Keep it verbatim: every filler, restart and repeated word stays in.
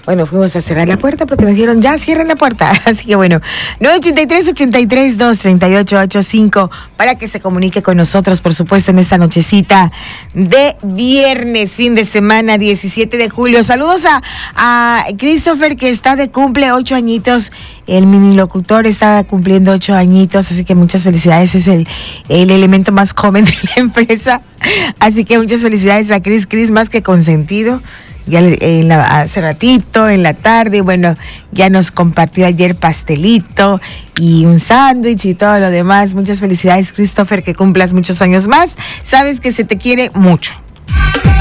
bueno, fuimos a cerrar la puerta porque nos dijeron, ya, cierren la puerta. Así que bueno, nueve ocho tres, ocho tres dos, tres ocho ocho cinco para que se comunique con nosotros, por supuesto, en esta nochecita de viernes, fin de semana, diecisiete de julio. Saludos a, a Christopher, que está de cumple, ocho añitos. El mini locutor está cumpliendo ocho añitos, así que muchas felicidades. Es el, el elemento más joven de la empresa. Así que muchas felicidades a Chris. Chris, más que consentido. Ya en la, hace ratito, en la tarde, bueno, ya nos compartió ayer pastelito y un sándwich y todo lo demás. Muchas felicidades, Christopher, que cumplas muchos años más. Sabes que se te quiere mucho.